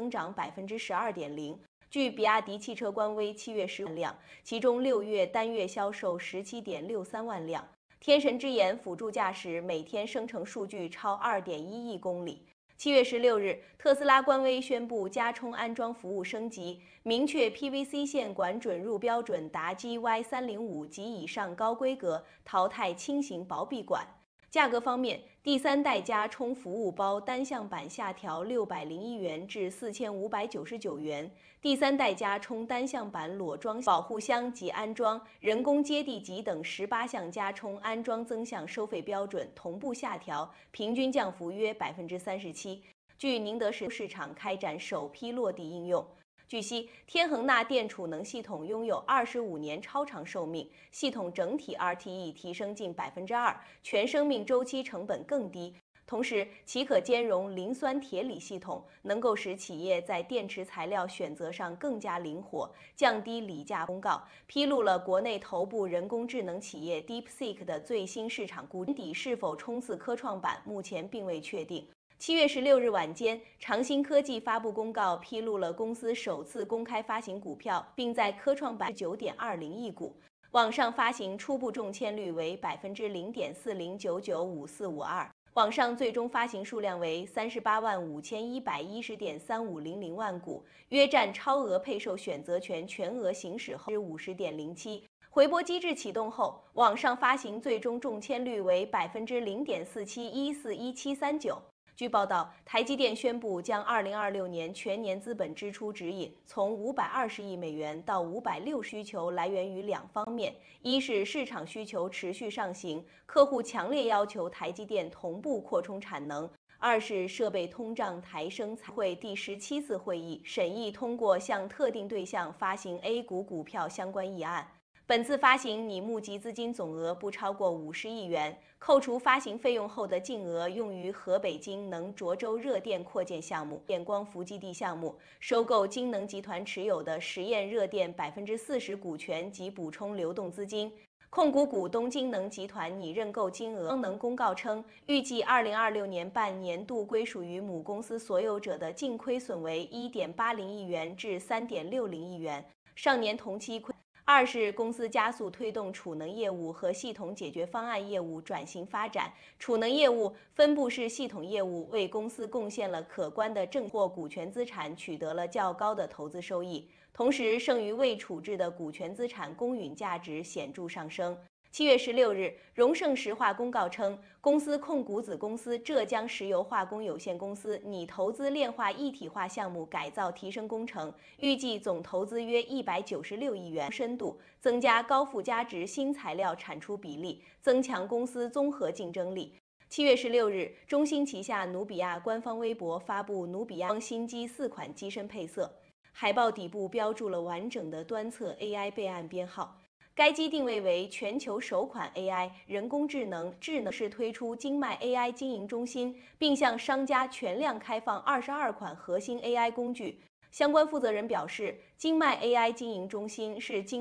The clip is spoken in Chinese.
增长12.0%。据比亚迪汽车官微，7月10万辆，其中6月单月销售17.63万辆。天神之眼辅助驾驶每天生成数据超2.1亿公里。7月16日，特斯拉官微宣布加充安装服务升级，明确 PVC 线管准入标准达 GY305及以上高规格，淘汰轻型薄壁管。价格方面，第3代加充服务包单向版下调601元至4599元，第3代加充单向版裸装保护箱及安装、人工接地级等18项加充安装增项收费标准同步下调，平均降幅约37%。据宁德市场开展首批落地应用。据悉，天恒钠电储能系统拥有25年超长寿命，系统整体 RTE 提升近2%，全生命周期成本更低。同时，其可兼容磷酸铁锂系统，能够使企业在电池材料选择上更加灵活，降低锂价。公告披露了国内头部人工智能企业 DeepSeek 的最新市场估值，年底是否冲刺科创板，目前并未确定。7月16日晚间，长兴科技发布公告，披露了公司首次公开发行股票，并在科创板9.20亿股，网上发行初步中签率为0.4099954552，网上最终发行数量为385110.3500万股，约占超额配售选择权全额行使后50.07%。回拨机制启动后，网上发行最终中签率为0.47141739%。据报道，台积电宣布将2026年全年资本支出指引从520亿美元到560，需求来源于2方面：一是市场需求持续上行，客户强烈要求台积电同步扩充产能；二是设备通胀抬升。财会第17次会议审议通过向特定对象发行 A 股股票相关议案。本次发行拟募集资金总额不超过50亿元，扣除发行费用后的净额用于河北京能涿州热电扩建项目、电光伏基地项目，收购京能集团持有的实验热电40%股权及补充流动资金。控股股东京能集团拟认购金额。能公告称，预计2026年半年度归属于母公司所有者的净亏损为1.80亿元至3.60亿元，上年同期亏。二是公司加速推动储能业务和系统解决方案业务转型发展，储能业务分布式系统业务为公司贡献了可观的正或股权资产，取得了较高的投资收益，同时剩余未处置的股权资产公允价值显著上升。7月16日，荣盛石化公告称，公司控股子公司浙江石油化工有限公司拟投资炼化一体化项目改造提升工程，预计总投资约196亿元，深度增加高附加值新材料产出比例，增强公司综合竞争力。7月16日，中兴旗下努比亚官方微博发布努比亚新机4款机身配色，海报底部标注了完整的端侧 AI 备案编号。该机定位为全球首款 AI 人工智能是推出精迈 AI 经营中心，并向商家全量开放22款核心 AI 工具。相关负责人表示，精迈 AI 经营中心是精